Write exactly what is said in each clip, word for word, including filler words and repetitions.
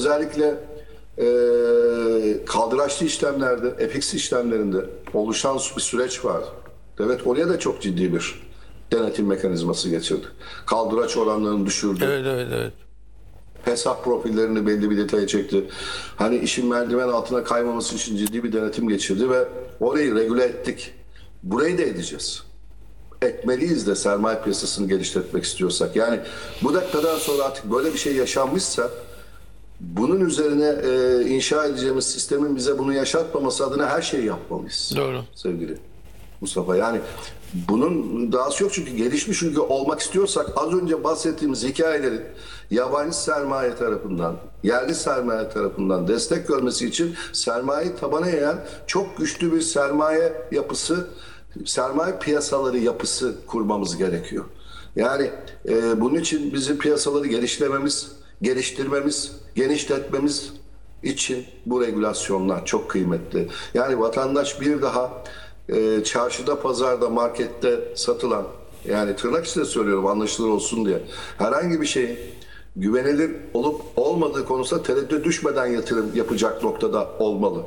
özellikle e, kaldıraçlı işlemlerde, F X işlemlerinde oluşan bir süreç var. Evet, oraya da çok ciddi bir denetim mekanizması geçirdi. Kaldıraç oranlarını düşürdü. Evet, evet, evet. Hesap profillerini belli bir detaya çekti. Hani işin merdiven altına kaymaması için ciddi bir denetim geçirdi ve orayı regüle ettik. Burayı da edeceğiz. Etmeliyiz de sermaye piyasasını geliştirmek istiyorsak. Yani bu dakikadan sonra artık böyle bir şey yaşanmışsa bunun üzerine e, inşa edeceğimiz sistemin bize bunu yaşatmaması adına her şeyi yapmalıyız. Doğru. Sevgili Mustafa. Yani bunun dahası yok, çünkü gelişmiş ülke olmak istiyorsak az önce bahsettiğimiz hikayelerin yabancı sermaye tarafından, yerli sermaye tarafından destek görmesi için sermaye tabana yayan çok güçlü bir sermaye yapısı, sermaye piyasaları yapısı kurmamız gerekiyor. Yani e, bunun için bizim piyasaları geliştirmemiz, geliştirmemiz, genişletmemiz için bu regülasyonlar çok kıymetli. Yani vatandaş bir daha e, çarşıda, pazarda, markette satılan, yani tırnak içinde söylüyorum anlaşılır olsun diye, herhangi bir şeyin güvenilir olup olmadığı konusunda tereddüt düşmeden yatırım yapacak noktada olmalı.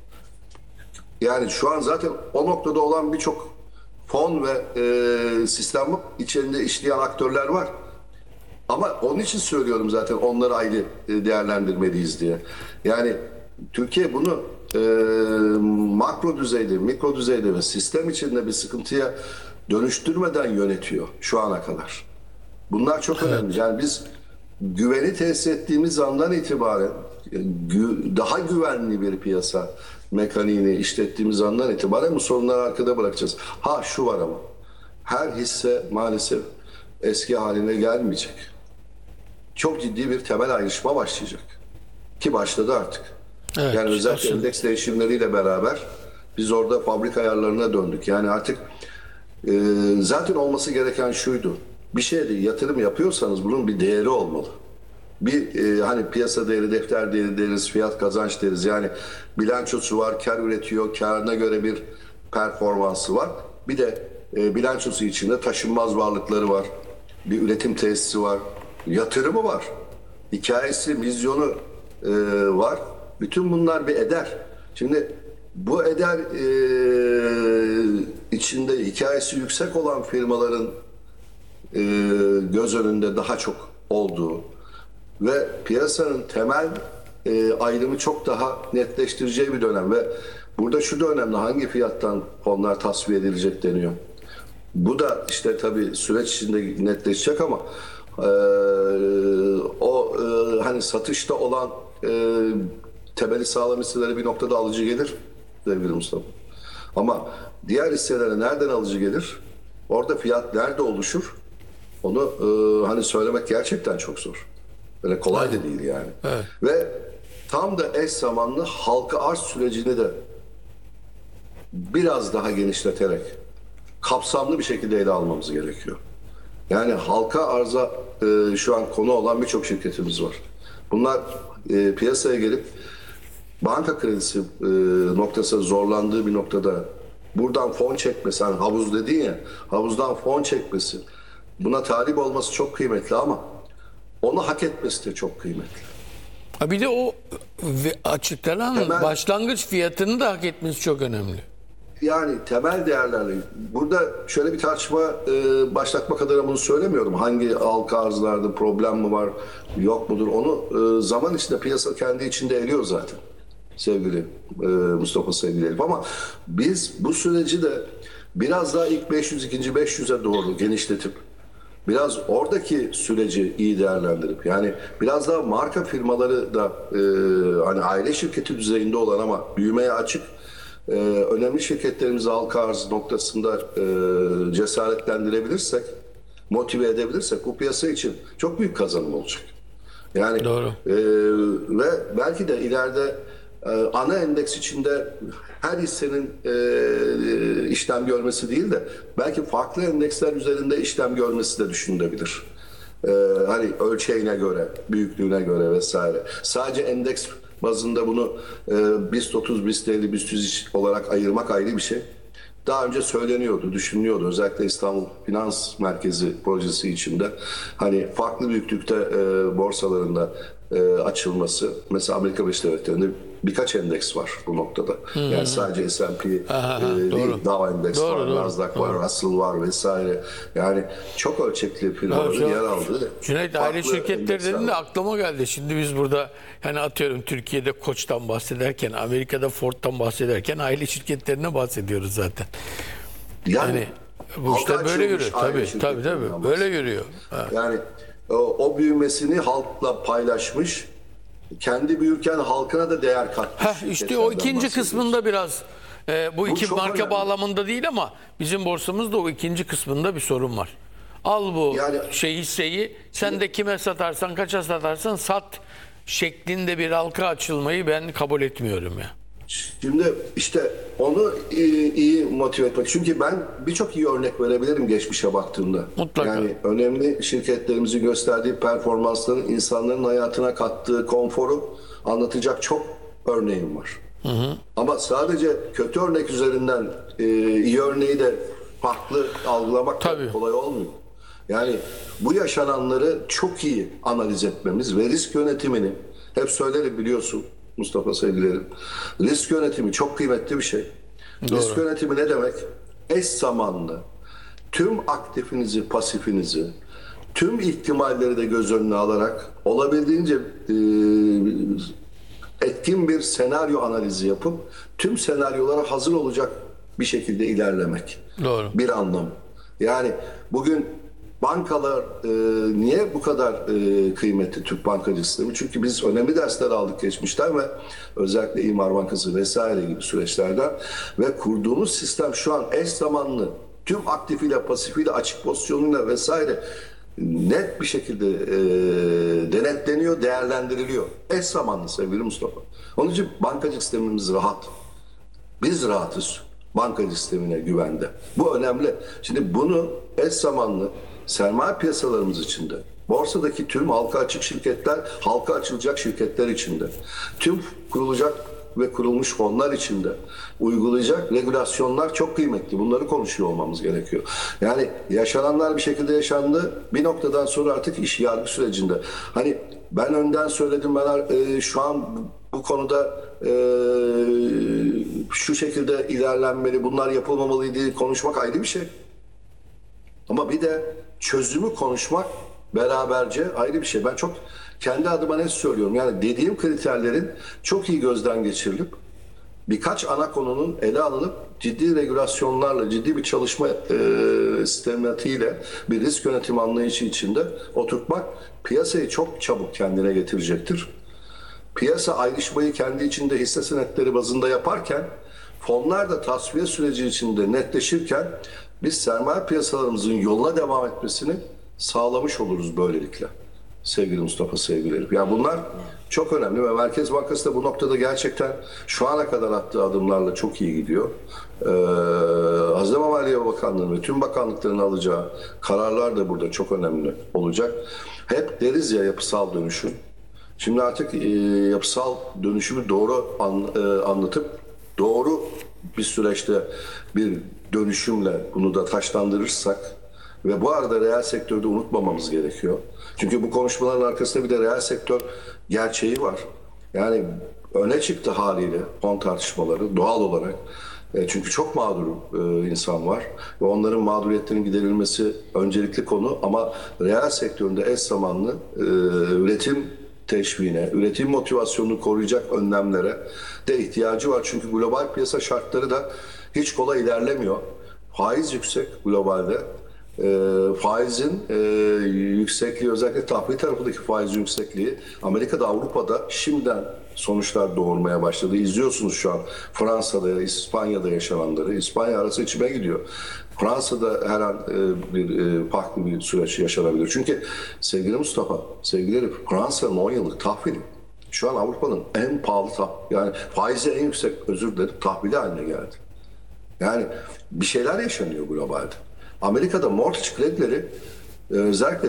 Yani şu an zaten o noktada olan birçok fon ve e, sistem içinde işleyen aktörler var. Ama onun için söylüyorum zaten, onları ayrı değerlendirmeliyiz diye. Yani Türkiye bunu e, makro düzeyde, mikro düzeyde ve sistem içinde bir sıkıntıya dönüştürmeden yönetiyor şu ana kadar. Bunlar çok Evet. önemli. Yani biz güveni tesis ettiğimiz andan itibaren gü, daha güvenli bir piyasa mekaniğini işlettiğimiz andan itibaren bu sorunları arkada bırakacağız. Ha şu var ama, her hisse maalesef eski haline gelmeyecek. Çok ciddi bir temel ayrışma başlayacak. Ki başladı artık. Evet, Yani özellikle aslında. endeks değişimleriyle beraber biz orada fabrika ayarlarına döndük. Yani artık e, zaten olması gereken şuydu. Bir şeye de yatırım yapıyorsanız bunun bir değeri olmalı. Bir e, hani piyasa değeri, defter değeri deriz, fiyat kazanç deriz. Yani bilançosu var, kar üretiyor, karına göre bir performansı var. Bir de e, bilançosu içinde taşınmaz varlıkları var. Bir üretim tesisi var. Yatırımı var. Hikayesi, vizyonu e, var. Bütün bunlar bir eder. Şimdi bu eder e, içinde hikayesi yüksek olan firmaların e, göz önünde daha çok olduğu ve piyasanın temel e, ayrımı çok daha netleştireceği bir dönem ve burada şu da önemli: hangi fiyattan fonlar tasfiye edilecek deniyor. Bu da işte tabii süreç içinde netleşecek ama e, o e, hani satışta olan e, temeli sağlam hisselere bir noktada alıcı gelir sevgili Mustafa. Ama diğer hisselere nereden alıcı gelir? Orada fiyat nerede oluşur? Onu e, hani söylemek gerçekten çok zor. Böyle kolay da değil yani. Evet. Ve tam da eş zamanlı halka arz sürecini de biraz daha genişleterek kapsamlı bir şekilde ele almamız gerekiyor. Yani halka arza e, şu an konu olan birçok şirketimiz var. Bunlar e, piyasaya gelip banka kredisi e, noktası zorlandığı bir noktada buradan fon çekmesi, hani havuz dedin ya, havuzdan fon çekmesi, buna talip olması çok kıymetli ama onu hak etmesi de çok kıymetli. Ha, bir de o ve- açıklanan Temel- başlangıç fiyatını da hak etmesi çok önemli. Yani temel değerlerle burada şöyle bir tartışma e, başlatmak adına bunu söylemiyorum. Hangi halka arzlarda problem mi var, yok mudur, onu e, zaman içinde piyasa kendi içinde eliyor zaten sevgili e, Mustafa, sevgili Elif. Ama biz bu süreci de biraz daha ilk beş yüz, ikinci beş yüze doğru genişletip biraz oradaki süreci iyi değerlendirip, yani biraz daha marka firmaları da e, hani aile şirketi düzeyinde olan ama büyümeye açık e, önemli şirketlerimizi halka arz noktasında e, cesaretlendirebilirsek, motive edebilirsek bu piyasa için çok büyük kazanım olacak. Yani Doğru. e, ve belki de ileride e, ana endeks içinde her hissenin e, işlem görmesi değil de belki farklı endeksler üzerinde işlem görmesi de düşünülebilir. E, hani ölçeğine göre, büyüklüğüne göre vesaire. Sadece endeks bazında bunu e, BIST otuz, BIST elli, BIST yüz olarak ayırmak ayrı bir şey. Daha önce söyleniyordu, düşünülüyordu. Özellikle İstanbul Finans Merkezi projesi içinde hani farklı büyüklükte e, borsalarında e, açılması. Mesela Amerika Birleşik Devletleri'nde birkaç endeks var bu noktada. Yani sadece S and P Aha, e, değil, doğru. Dow Endeks Doğru, var, doğru, Nasdaq doğru. var, Russell var vesaire. Yani çok ölçekli firmaların Evet, şu- yer aldığı Cüneyt, aile farklı şirketleri endeksler dedin de var. aklıma geldi. Şimdi biz burada yani atıyorum Türkiye'de Koç'tan bahsederken, Amerika'da Ford'tan bahsederken aile şirketlerine bahsediyoruz zaten. Yani bu halka işte böyle açılmış yürüyor. aile Tabii tabii şirketlerinden tabii. Böyle yürüyor. Ha. Yani o, o büyümesini halkla paylaşmış, kendi büyürken halkına da değer katmış. Heh, işte o şirketlerden ikinci bahsediyoruz. kısmında biraz e, bu, iki çok marka önemli. bağlamında değil ama bizim borsamızda o ikinci kısmında bir sorun var. Al bu Yani- şey hisseyi sen de kime satarsan kaça satarsan sat şeklinde bir halka açılmayı ben kabul etmiyorum ya. Şimdi işte onu iyi, iyi motive etmek. Çünkü ben birçok iyi örnek verebilirim geçmişe baktığımda. Mutlaka. Yani önemli şirketlerimizin gösterdiği performansların insanların hayatına kattığı konforu anlatacak çok örneğim var. Hı hı. Ama sadece kötü örnek üzerinden e, iyi örneği de farklı algılamak da Tabii. kolay olmuyor. Yani bu yaşananları çok iyi analiz etmemiz ve risk yönetimini hep söylerim biliyorsun Mustafa sevgilerim. Risk yönetimi çok kıymetli bir şey. Doğru. Risk yönetimi ne demek? Eş zamanlı tüm aktifinizi, pasifinizi, tüm ihtimalleri de göz önüne alarak olabildiğince e, etkin bir senaryo analizi yapıp tüm senaryolara hazır olacak bir şekilde ilerlemek. Doğru. Bir anlam. Yani bugün bankalar e, niye bu kadar e, kıymetli Türk bankacı sistemi? Çünkü biz önemli dersler aldık geçmişten ve özellikle İmar Bankası vesaire gibi süreçlerden ve kurduğumuz sistem şu an eş zamanlı tüm aktifiyle, pasifiyle, açık pozisyonuyla vesaire net bir şekilde e, denetleniyor, değerlendiriliyor. Eş zamanlı sevgili Mustafa. Onun için bankacılık sistemimiz rahat. Biz rahatız bankacılık sistemine güvende. Bu önemli. Şimdi bunu eş zamanlı sermaye piyasalarımız içinde, borsadaki tüm halka açık şirketler, halka açılacak şirketler içinde, tüm kurulacak ve kurulmuş fonlar içinde uygulayacak regülasyonlar çok kıymetli. Bunları konuşuyor olmamız gerekiyor. Yani yaşananlar bir şekilde yaşandı. Bir noktadan sonra artık iş yargı sürecinde. Hani ben önden söyledim, ben e, şu an bu konuda e, şu şekilde ilerlenmeli, bunlar yapılmamalı diye konuşmak ayrı bir şey. Ama bir de çözümü konuşmak beraberce ayrı bir şey. Ben çok kendi adıma ne söylüyorum? Yani dediğim kriterlerin çok iyi gözden geçirilip birkaç ana konunun ele alınıp ciddi regülasyonlarla, ciddi bir çalışma e, sistematiğiyle bir risk yönetimi anlayışı içinde oturtmak piyasayı çok çabuk kendine getirecektir. Piyasa ayrışmayı kendi içinde hisse senetleri bazında yaparken fonlar da tasfiye süreci içinde netleşirken biz sermaye piyasalarımızın yoluna devam etmesini sağlamış oluruz böylelikle. Sevgili Mustafa, sevgilerim. Yani bunlar çok önemli ve Merkez Bankası da bu noktada gerçekten şu ana kadar attığı adımlarla çok iyi gidiyor. Ee, Hazine ve Maliye Bakanlığı ve tüm bakanlıkların alacağı kararlar da burada çok önemli olacak. Hep deriz ya yapısal dönüşüm. Şimdi artık e, yapısal dönüşümü doğru an, e, anlatıp doğru bir süreçte bir dönüşümle bunu da taşlandırırsak ve bu arada reel sektörde unutmamamız gerekiyor. Çünkü bu konuşmaların arkasında bir de reel sektör gerçeği var. Yani öne çıktı haliyle fon tartışmaları doğal olarak. E, çünkü çok mağdur e, insan var ve onların mağduriyetlerinin giderilmesi öncelikli konu ama reel sektöründe eş zamanlı e, üretim teşviğine, üretim motivasyonunu koruyacak önlemlere de ihtiyacı var. Çünkü global piyasa şartları da hiç kolay ilerlemiyor. Faiz yüksek globalde. E, faizin e, yüksekliği, özellikle tahvil tarafındaki faiz yüksekliği Amerika'da, Avrupa'da şimdiden sonuçlar doğurmaya başladı. İzliyorsunuz şu an Fransa'da, İspanya'da yaşananları. İspanya arası içime gidiyor. Fransa'da her an e, bir e, farklı bir süreç yaşanabilir. Çünkü sevgili Mustafa, sevgili Elif, Fransa'nın on yıllık tahvili şu an Avrupa'nın en pahalı tahvili, yani faizi en yüksek, özür dilerim, tahvili haline geldi. Yani bir şeyler yaşanıyor globalde. Amerika'da mortgage kredileri e, özellikle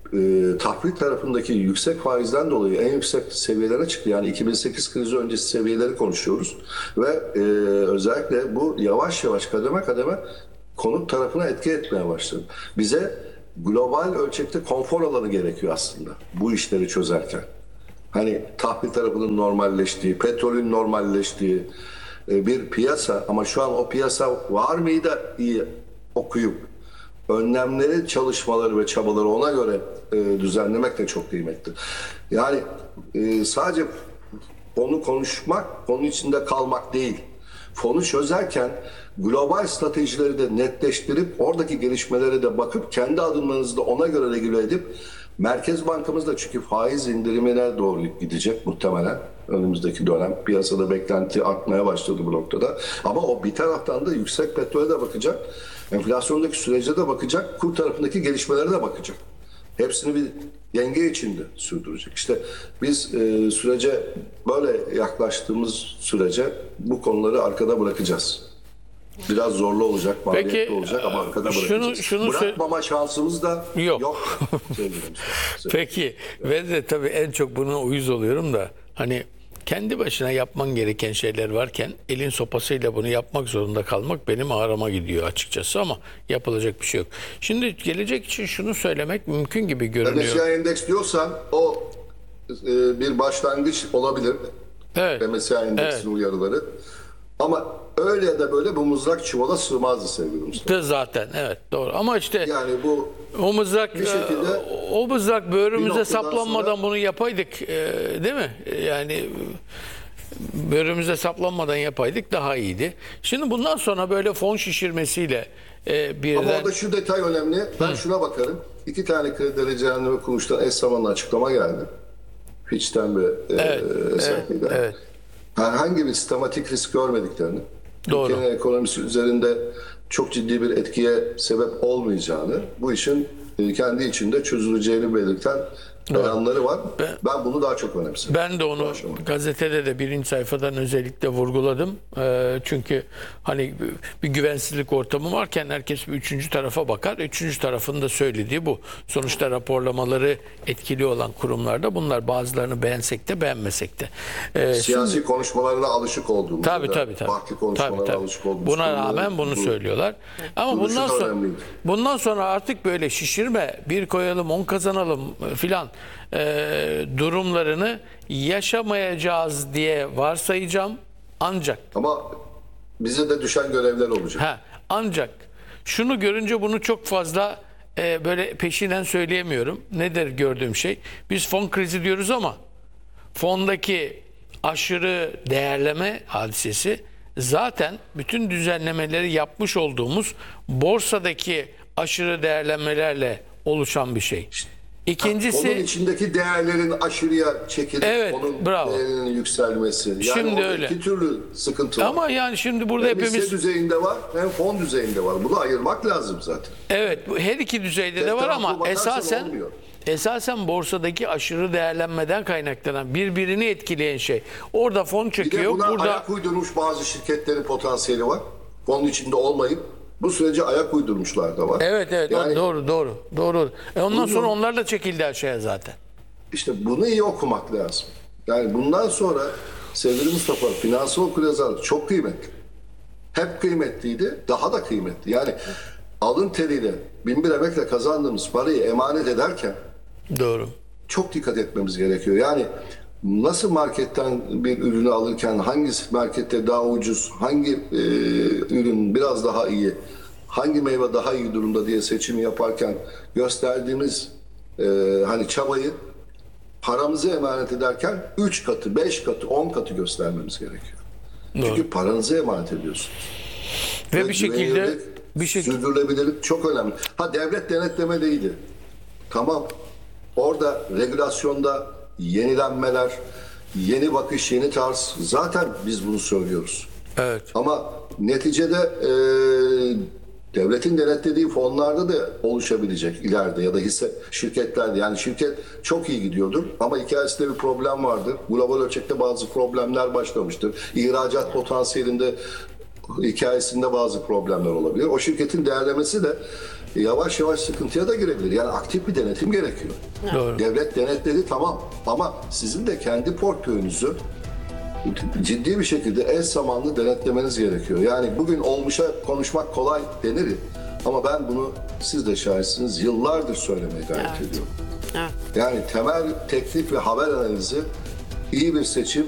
e, tahvil tarafındaki yüksek faizden dolayı en yüksek seviyelere çıktı. Yani iki bin sekiz krizi öncesi seviyeleri konuşuyoruz. Ve e, özellikle bu yavaş yavaş kademe kademe konut tarafına etki etmeye başladı. Bize global ölçekte konfor alanı gerekiyor aslında bu işleri çözerken. hani tahvil tarafının normalleştiği, petrolün normalleştiği e, bir piyasa, ama şu an o piyasa var mıydı iyi okuyup önlemleri, çalışmaları ve çabaları ona göre e, düzenlemek de çok kıymetli. Yani e, sadece onu konuşmak, konu içinde kalmak değil. Fonu çözerken global stratejileri de netleştirip oradaki gelişmelere de bakıp kendi adımlarınızı da ona göre regüle edip Merkez Bankamız da, çünkü faiz indirimine doğru gidecek muhtemelen önümüzdeki dönem. Piyasada beklenti artmaya başladı bu noktada. Ama o bir taraftan da yüksek petrole de bakacak. Enflasyondaki sürece de bakacak. Kur tarafındaki gelişmelere de bakacak. Hepsini bir denge içinde sürdürecek. İşte biz e, sürece böyle yaklaştığımız sürece bu konuları arkada bırakacağız. Biraz zorlu olacak, maliyetli Peki, olacak ama arkada şunu- bırakacağız. şunu sö- Bırakmama şansımız da Yok. yok. sevgili Mustafa. Peki ve de tabii en çok buna uyuz oluyorum da hani kendi başına yapman gereken şeyler varken elin sopasıyla bunu yapmak zorunda kalmak benim ağrıma gidiyor açıkçası, ama yapılacak bir şey yok. Şimdi gelecek için şunu söylemek mümkün gibi görünüyor. M S C I endeks diyorsan o e, bir başlangıç olabilir. Evet. M S C I endeksin Evet. uyarıları. Ama öyle ya da böyle bu mızrak çuvala sığmazdı sevgili Mustafa. De zaten evet doğru, ama işte Yani bu o mızrak bir şekilde e, o mızrak bir böğrümüze noktadan saplanmadan sonra- bunu yapaydık, e, değil mi? Yani böğrümüze saplanmadan yapaydık daha iyiydi. Şimdi bundan sonra böyle fon şişirmesiyle e, birden ama orada şu detay önemli. Ben şuna bakarım. İki tane kredi derecelendirme kuruluştan eş zamanlı açıklama geldi. Fitch'ten ve Evet, e, S and P'den. evet, evet. Herhangi bir sistematik risk görmediklerini, Doğru. ülkenin ekonomisi üzerinde çok ciddi bir etkiye sebep olmayacağını, bu işin e, kendi içinde çözüleceğini belirten beyanları var. Ben- Ben bunu daha çok önemserim. Ben de onu gazetede de birinci sayfadan özellikle vurguladım. Ee, çünkü hani bir güvensizlik ortamı varken herkes bir üçüncü tarafa bakar. Üçüncü tarafın da söylediği bu. Sonuçta raporlamaları etkili olan kurumlarda bunlar, bazılarını beğensek de beğenmesek de. Ee, Siyasi şimdi- konuşmalarına alışık olduğumuz, Tabii ya da tabii tabii. farklı konuşmalara Tabii, tabii. alışık olduğumuz Buna konuları- rağmen bunu bu- söylüyorlar. Ama duruşu bundan da sonra önemliydi. bundan sonra artık böyle şişirme, bir koyalım, on kazanalım e, filan e, durumlarını yaşamayacağız diye varsayacağım. Ancak Ama bize de düşen görevler olacak. ha ancak şunu görünce bunu çok fazla e, böyle peşinden söyleyemiyorum. Nedir gördüğüm şey? Biz fon krizi diyoruz ama fondaki aşırı değerleme hadisesi zaten bütün düzenlemeleri yapmış olduğumuz borsadaki aşırı değerlenmelerle oluşan bir şey. İkincisi, Onun içindeki değerlerin aşırıya çekilip Evet, onun bravo. değerinin yükselmesi. Yani Şimdi orada öyle. iki türlü sıkıntı var. ama yani şimdi burada Hem hisse hepimiz düzeyinde var hem fon düzeyinde var. Bunu ayırmak lazım zaten. evet bu her iki düzeyde de Tek var taraflı ama bakarsan esasen olmuyor. esasen borsadaki aşırı değerlenmeden kaynaklanan, birbirini etkileyen şey. Orada fon Bir de çekiyor, buna burada ayak uydurmuş bazı şirketlerin potansiyeli var. Fonun içinde olmayıp bu sürece ayak uydurmuşlar da var. evet evet Yani doğru doğru doğru. E ondan Bunu- sonra onlar da çekildi aşağıya zaten. işte bunu iyi okumak lazım. Yani bundan sonra sevgili Mustafa, finansal okuryazarlık çok kıymetli. Hep kıymetliydi, daha da kıymetli. Yani alın teriyle, bin bir emekle kazandığımız parayı emanet ederken Doğru. çok dikkat etmemiz gerekiyor. Yani nasıl marketten bir ürünü alırken hangi markette daha ucuz, hangi e, ürün biraz daha iyi, hangi meyve daha iyi durumda diye seçimi yaparken gösterdiğimiz e, hani çabayı paramızı emanet ederken üç katı, beş katı, on katı göstermemiz gerekiyor. Çünkü paranızı emanet ediyorsunuz. Ve bir şekilde güvenilirlik, bir şekilde sürdürülebilirlik çok önemli. Ha, devlet denetleme değildi. Tamam. Orada regülasyonda yenilenmeler, yeni bakış, yeni tarz, zaten biz bunu söylüyoruz. evet. Ama neticede e, devletin denetlediği fonlarda da oluşabilecek ileride ya da hisse şirketlerde. Yani şirket çok iyi gidiyordur ama hikayesinde bir problem vardır. Global ölçekte bazı problemler başlamıştır. İhracat potansiyelinde, hikayesinde bazı problemler olabilir. O şirketin değerlemesi de yavaş yavaş sıkıntıya da girebilir. Yani aktif bir denetim gerekiyor. Doğru. Devlet denetledi, tamam, ama sizin de kendi portföyünüzü ciddi bir şekilde eş zamanlı denetlemeniz gerekiyor. Yani bugün olmuşa konuşmak kolay denir ama ben bunu, siz de şahitsiniz, yıllardır söylemeye gayret Evet. ediyorum. Evet. Yani temel teknik ve haber analizi iyi bir seçim